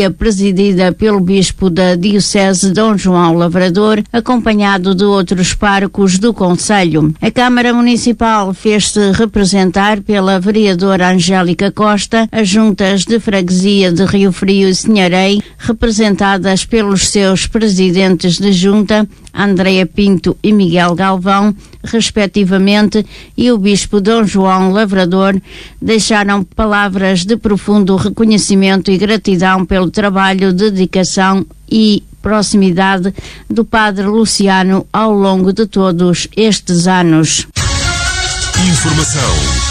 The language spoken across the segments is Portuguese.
presidida pelo bispo da Diocese Dom João Lavrador, acompanhado de outros párocos do concelho. A Câmara Municipal fez-se representar pela vereadora Angélica Costa, as juntas de freguesia de Rio Frio e Sinharém, representadas pelos seus presidentes de junta, Andréa Pinto e Miguel Galvão, respectivamente, e o bispo Dom João Lavrador, deixaram palavras de profundo reconhecimento e gratidão pelo trabalho, dedicação e proximidade do padre Luciano ao longo de todos estes anos. Informação.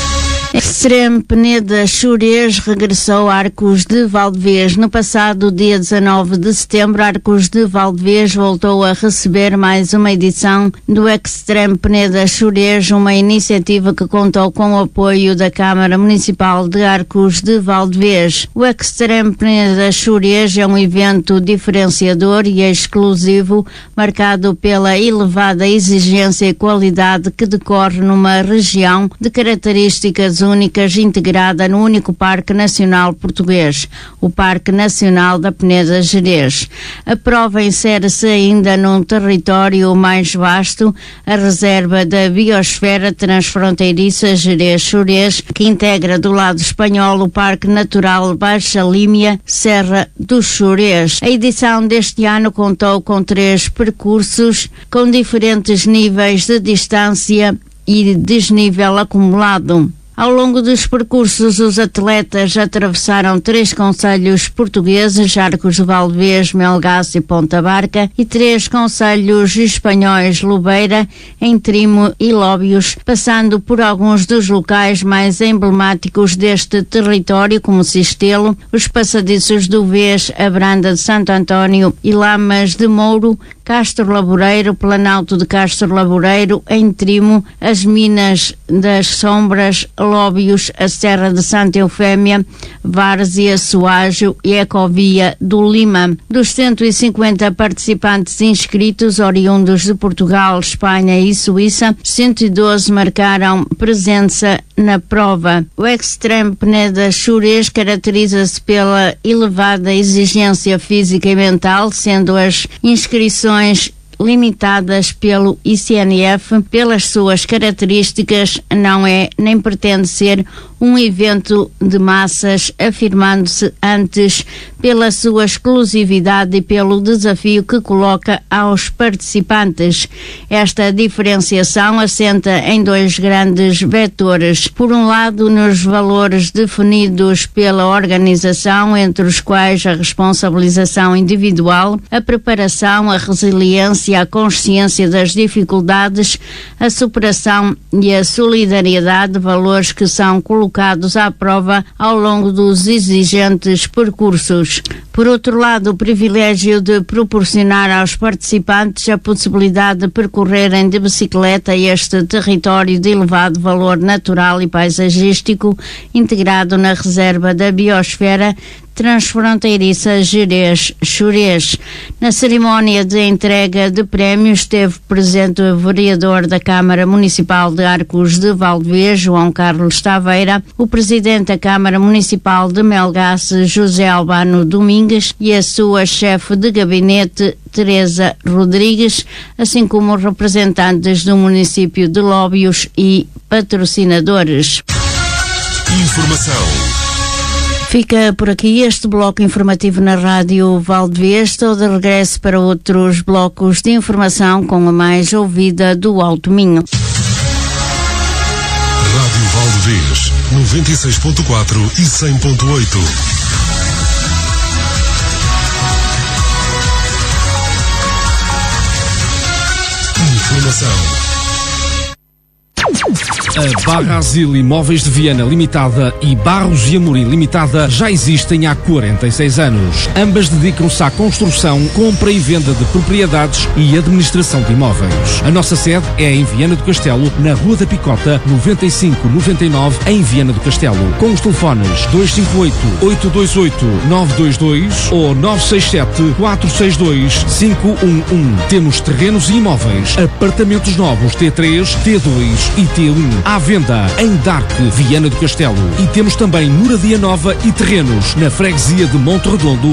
Extreme Peneda Xurés regressou a Arcos de Valdevez. No passado dia 19 de setembro, Arcos de Valdevez voltou a receber mais uma edição do Extreme Peneda Xurés, uma iniciativa que contou com o apoio da Câmara Municipal de Arcos de Valdevez. O Extreme Peneda Xurés é um evento diferenciador e exclusivo, marcado pela elevada exigência e qualidade que decorre numa região de características únicas, integrada no único Parque Nacional Português, o Parque Nacional da Peneda Gerês. A prova insere-se ainda num território mais vasto, a reserva da biosfera transfronteiriça Gerês-Xurés, que integra do lado espanhol o Parque Natural Baixa Límia, Serra do Xurés. A edição deste ano contou com 3 percursos, com diferentes níveis de distância e desnível acumulado. Ao longo dos percursos, os atletas atravessaram 3 concelhos portugueses, Arcos de Valdevez, Melgaço e Ponta Barca, e 3 concelhos espanhóis, Lobeira, Entrimo e Lóbios, passando por alguns dos locais mais emblemáticos deste território, como Sistelo, os passadiços do Vez, a Branda de Santo António e Lamas de Mouro, Castro Laboreiro, Planalto de Castro Laboreiro, Entrimo, as Minas das Sombras, Lóbios, a Serra de Santa Eufémia, Várzea, Soajo e Ecovia do Lima. Dos 150 participantes inscritos, oriundos de Portugal, Espanha e Suíça, 112 marcaram presença na prova. O Extreme Peneda Xurés caracteriza-se pela elevada exigência física e mental, sendo as inscrições limitadas pelo ICNF. Pelas suas características, não é nem pretende ser um evento de massas, afirmando-se antes pela sua exclusividade e pelo desafio que coloca aos participantes. Esta diferenciação assenta em 2 grandes vetores. Por um lado, nos valores definidos pela organização, entre os quais a responsabilização individual, a preparação, a resiliência, a consciência das dificuldades, a superação e a solidariedade, valores que são colocados à prova ao longo dos exigentes percursos. Por outro lado, o privilégio de proporcionar aos participantes a possibilidade de percorrerem de bicicleta este território de elevado valor natural e paisagístico, integrado na reserva da biosfera transfronteiriça Gerês-Xurés. Na cerimónia de entrega de prémios esteve presente o vereador da Câmara Municipal de Arcos de Valdevez, João Carlos Taveira, o presidente da Câmara Municipal de Melgaço, José Albano Domingues, e a sua chefe de gabinete, Teresa Rodrigues, assim como representantes do município de Lóbios e patrocinadores. Informação. Fica por aqui este bloco informativo na Rádio Valdevez. Estou de regresso para outros blocos de informação com a mais ouvida do Alto Minho. Rádio Valdevez, 96.4 e 100.8. Informação. A Barra Asilo Imóveis de Viana Limitada e Barros e Amorim Limitada já existem há 46 anos. Ambas dedicam-se à construção, compra e venda de propriedades e administração de imóveis. A nossa sede é em Viana do Castelo, na Rua da Picota, 9599, em Viana do Castelo. Com os telefones 258-828-922 ou 967-462-511. Temos terrenos e imóveis, apartamentos novos T3, T2 e T1. à venda em Darque, Viana do Castelo. E temos também moradia nova e terrenos na freguesia de Monte Redondo,